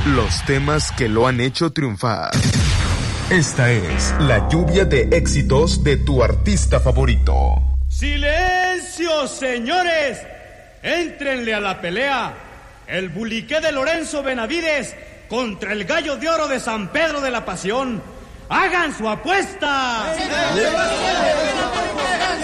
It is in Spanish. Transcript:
Los temas que lo han hecho triunfar. Esta es la lluvia de éxitos de tu artista favorito. ¡Silencio, señores! Éntrenle a la pelea. El buliqué de Lorenzo Benavides contra el gallo de oro de San Pedro de la Pasión. ¡Hagan su apuesta!